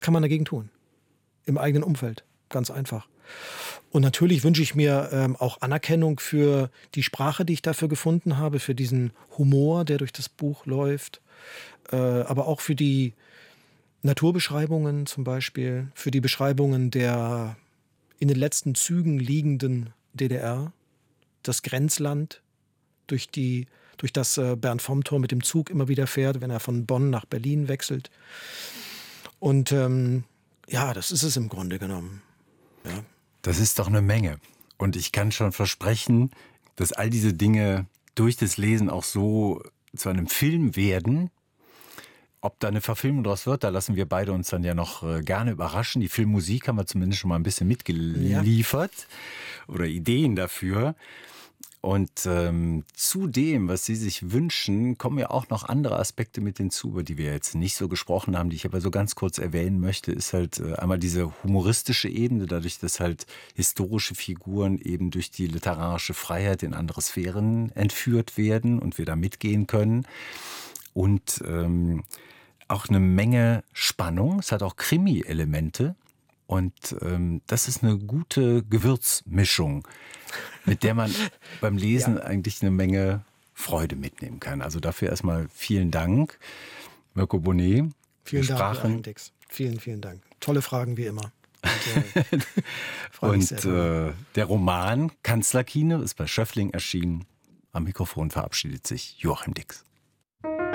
kann man dagegen tun? Im eigenen Umfeld, ganz einfach. Und natürlich wünsche ich mir auch Anerkennung für die Sprache, die ich dafür gefunden habe, für diesen Humor, der durch das Buch läuft, aber auch für die Naturbeschreibungen zum Beispiel, für die Beschreibungen der in den letzten Zügen liegenden DDR, das Grenzland, durch das Bernd vom Tor mit dem Zug immer wieder fährt, wenn er von Bonn nach Berlin wechselt. Und ja, das ist es im Grunde genommen. Ja. Das ist doch eine Menge. Und ich kann schon versprechen, dass all diese Dinge durch das Lesen auch so zu einem Film werden. Ob da eine Verfilmung draus wird, da lassen wir beide uns dann ja noch gerne überraschen. Die Filmmusik haben wir zumindest schon mal ein bisschen mitgeliefert oder Ideen dafür. Und zu dem, was Sie sich wünschen, kommen ja auch noch andere Aspekte mit hinzu, über die wir jetzt nicht so gesprochen haben, die ich aber so ganz kurz erwähnen möchte, ist halt einmal diese humoristische Ebene, dadurch, dass halt historische Figuren eben durch die literarische Freiheit in andere Sphären entführt werden und wir da mitgehen können. Und auch eine Menge Spannung, es hat auch Krimi-Elemente. Und das ist eine gute Gewürzmischung, mit der man beim Lesen eigentlich eine Menge Freude mitnehmen kann. Also dafür erstmal vielen Dank, Mirko Bonet. Vielen Dank, Joachim Dix. Vielen, vielen Dank. Tolle Fragen wie immer. Und der Roman Kanzlerkine ist bei Schöffling erschienen. Am Mikrofon verabschiedet sich Joachim Dix.